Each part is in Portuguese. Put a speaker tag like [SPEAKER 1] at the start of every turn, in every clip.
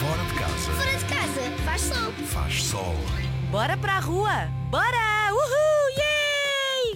[SPEAKER 1] Fora de casa.
[SPEAKER 2] Fora de casa, faz sol.
[SPEAKER 1] Faz sol.
[SPEAKER 3] Bora para a rua! Bora! Uhul! Yay!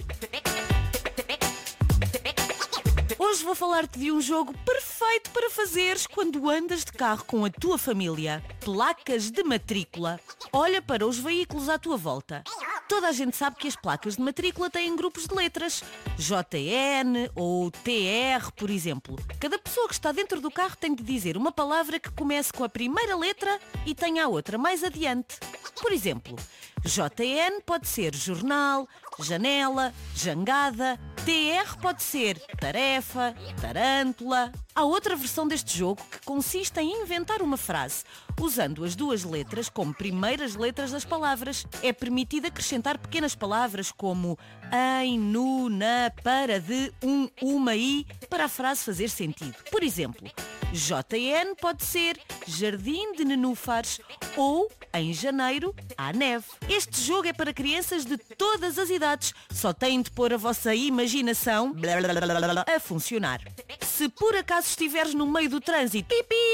[SPEAKER 3] Hoje vou falar-te de um jogo perfeito para fazeres quando andas de carro com a tua família. Placas de matrícula. Olha para os veículos à tua volta. Toda a gente sabe que as placas de matrícula têm grupos de letras. JN ou TR, por exemplo. Cada pessoa que está dentro do carro tem de dizer uma palavra que comece com a primeira letra e tenha a outra mais adiante. Por exemplo, JN pode ser jornal, janela, jangada. TR pode ser tarefa, tarântula. Há outra versão deste jogo que consiste em inventar uma frase, usando as duas letras como primeiras letras das palavras. É permitido acrescentar pequenas palavras como em, no, na, para, de, uma e, para a frase fazer sentido. Por exemplo, JN pode ser jardim de nenúfares ou em janeiro há neve. Este jogo é para crianças de todas as idades. Só têm de pôr a vossa imaginação a funcionar. Se por acaso estiveres no meio do trânsito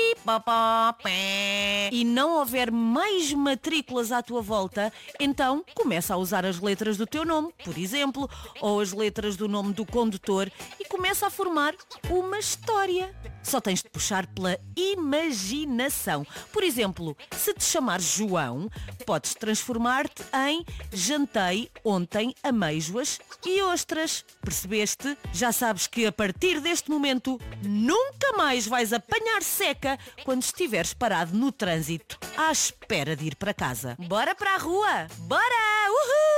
[SPEAKER 3] e não houver mais matrículas à tua volta, então começa a usar as letras do teu nome, por exemplo, ou as letras do nome do condutor e começa a formar uma história. Só tens de puxar pela imaginação. Por exemplo, se te chamares João, podes transformar-te em jantei ontem amêijoas e ostras. Percebeste? Já sabes que a partir deste momento nunca mais vais apanhar seca quando estiveres parado no trânsito à espera de ir para casa. Bora para a rua! Bora! Uhul!